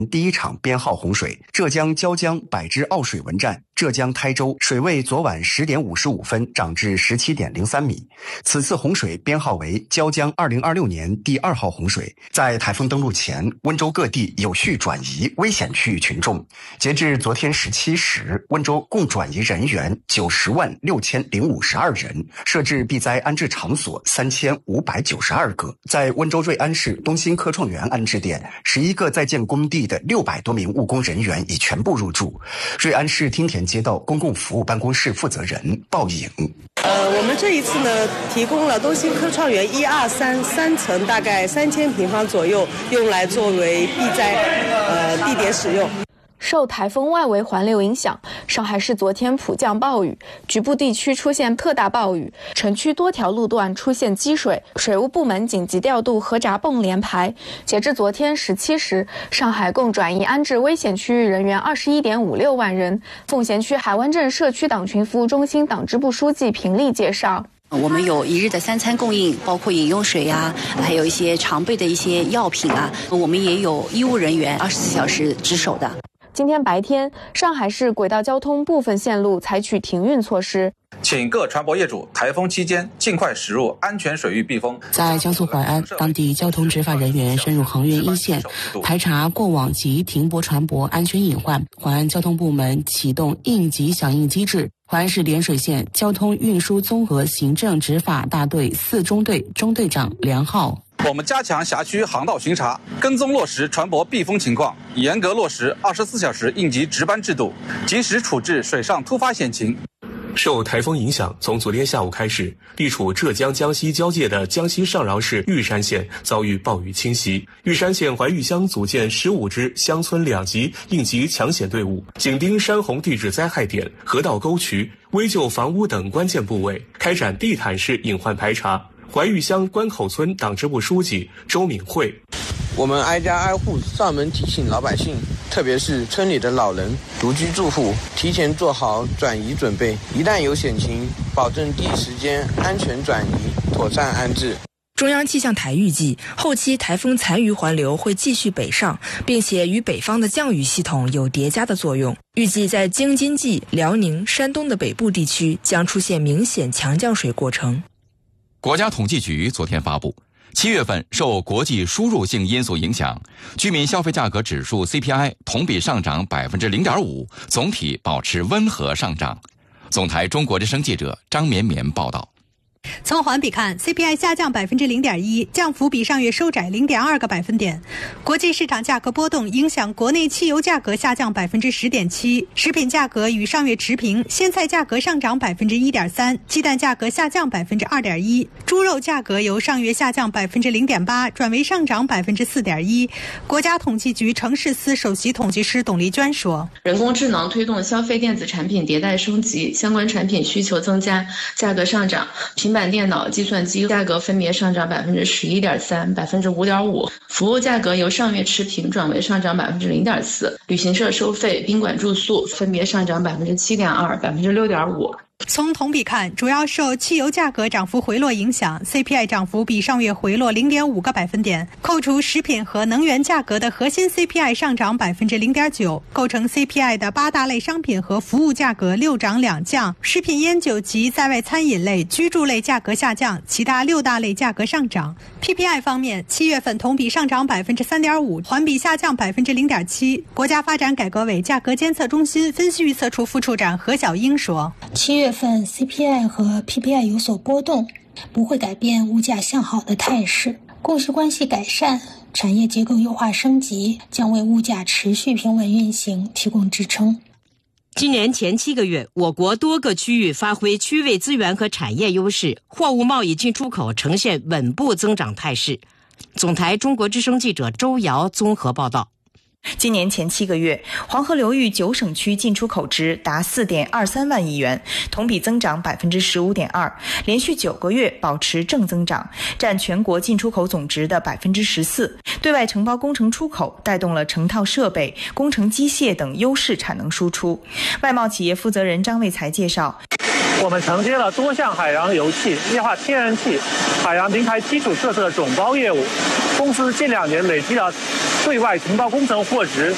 第一场编号洪水，浙江椒江百支奥水文站浙江台州水位昨晚10点55分涨至17.03米。此次洪水编号为椒江2026年第2号洪水。在台风登陆前，温州各地有序转移危险区域群众。截至昨天17时，温州共转移人员906052人，设置避灾安置场所3592个。在温州瑞安市东兴科创园安置点，11个在建工地的600多名务工人员已全部入住。瑞安市汀田街道公共服务办公室负责人鲍颖： 我们这一次呢，提供了东兴科创园1、2、3层，大概3000平方左右，用来作为避灾地点使用。 受台风外围环流影响，上海市昨天普降暴雨，局部地区出现特大暴雨，城区多条路段出现积水，水务部门紧急调度河闸泵连排。截至昨天17时，上海共转移安置危险区域人员21.56万人。奉贤区海湾镇社区党群服务中心党支部书记平丽介绍。 我们有1日的3餐供应，包括饮用水啊，还有一些常备的一些药品啊。我们也有医务人员24小时值守的。 今天白天，上海市轨道交通部分线路采取停运措施， 请各船舶业主台风期间尽快驶入安全水域避风。 在江苏淮安，当地交通执法人员深入航运一线，排查过往及停泊船舶安全隐患。淮安交通部门启动应急响应机制。淮安市涟水县交通运输综合行政执法大队4中队中队长梁浩： 我们加强辖区航道巡查，跟踪落实船舶避风情况，严格落实24小时应急值班制度，及时处置水上突发险情。 受台风影响，从昨天下午开始，地处浙江江西交界的江西上饶市玉山县遭遇暴雨侵袭。玉山县怀玉乡组建15支乡村2级应急抢险队伍，紧盯山洪地质灾害点、河道沟渠、危旧房屋等关键部位，开展地毯式隐患排查。怀玉乡关口村党支部书记周敏慧： 我们挨家挨户上门提醒老百姓，特别是村里的老人、独居住户，提前做好转移准备，一旦有险情，保证第一时间安全转移，妥善安置。 中央气象台预计，后期台风残余环流会继续北上，并且与北方的降雨系统有叠加的作用。预计在京津冀、辽宁、山东的北部地区将出现明显强降水过程。 国家统计局昨天发布，7月份受国际输入性因素影响，居民消费价格指数 CPI 同比上涨 0.5%， 总体保持温和上涨。总台中国之声记者张绵绵报道。 从环比看 ，CPI 下降 0.1%， 降幅比上月收窄 0.2个百分点。国际市场价格波动影响国内汽油价格下降 10.7%， 食品价格与上月持平，鲜菜价格上涨 1.3%， 鸡蛋价格下降 2.1%， 猪肉价格由上月下降 0.8%， 转为上涨 4.1%。国家统计局城市司首席统计师董丽娟说：“ 人工智能推动消费电子产品迭代升级，相关产品需求增加，价格上涨。平板电脑、计算机价格分别上涨 11.3%、5.5%， 服务价格由上月持平转为上涨 0.4%， 旅行社收费、宾馆住宿分别上涨 7.2%、6.5%。 从同比看，主要受汽油价格涨幅回落影响 ，CPI 涨幅比上月回落 0.5个百分点。扣除食品和能源价格的核心 CPI 上涨 0.9%， 构成 CPI 的8大类商品和服务价格6涨2降，食品烟酒及在外餐饮类、居住类价格下降，其他6大类价格上涨。PPI 方面，7月份同比上涨 3.5%， 环比下降 0.7%。国家发展改革委价格监测中心分析预测处副处长何小英说 ：7月份 CPI 和 PPI 有所波动，不会改变物价向好的态势。供需关系改善，产业结构优化升级，将为物价持续平稳运行提供支撑。 今年前7个月，我国多个区域发挥区位资源和产业优势，货物贸易进出口呈现稳步增长态势。总台中国之声记者周瑶综合报道。 今年前7个月，黄河流域9省区进出口值达 4.23 万亿元，同比增长 15.2%， 连续9个月保持正增长，占全国进出口总值的 14%。对外承包工程出口带动了成套设备、工程机械等优势产能输出。外贸企业负责人张卫才介绍， 我们承接了多项海洋油气、液化天然气、海洋平台基础设施的总包业务，公司近2年累计的对外承包工程获值